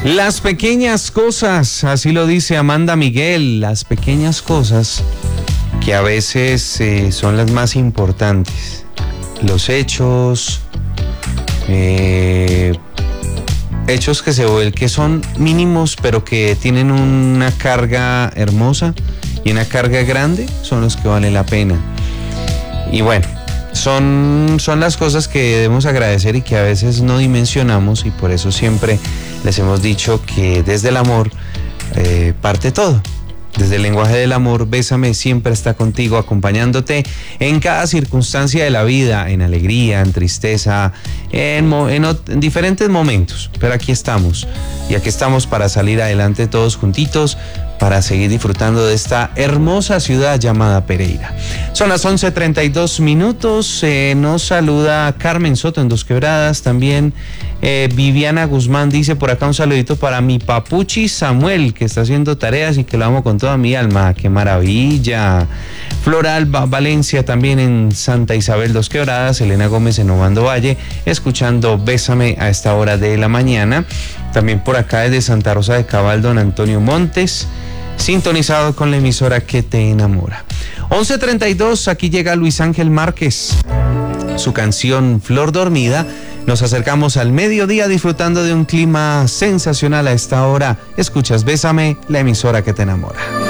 Las pequeñas cosas, así lo dice Amanda Miguel, las pequeñas cosas que a veces son las más importantes. Los hechos, hechos que son mínimos pero que tienen una carga hermosa y una carga grande, son los que valen la pena. Y bueno, son las cosas que debemos agradecer y que a veces no dimensionamos, y por eso siempre les hemos dicho que desde el amor parte todo. Desde el lenguaje del amor, Bésame siempre está contigo, acompañándote en cada circunstancia de la vida, en alegría, en tristeza, en diferentes momentos. Pero aquí estamos, y aquí estamos para salir adelante todos juntitos, para seguir disfrutando de esta hermosa ciudad llamada Pereira. Son las 11:32. Nos saluda Carmen Soto en Dos Quebradas. También Viviana Guzmán dice por acá un saludito para mi papuchi Samuel, que está haciendo tareas y que lo amo con toda mi alma. ¡Qué maravilla! Floral Valencia también en Santa Isabel Dos Quebradas. Elena Gómez en Obando Valle, escuchando Bésame a esta hora de la mañana. También por acá desde Santa Rosa de Cabal, don Antonio Montes, sintonizado con la emisora que te enamora. 11:32, aquí llega Luis Ángel Márquez, su canción Flor Dormida. Nos acercamos al mediodía disfrutando de un clima sensacional a esta hora. Escuchas Bésame, la emisora que te enamora.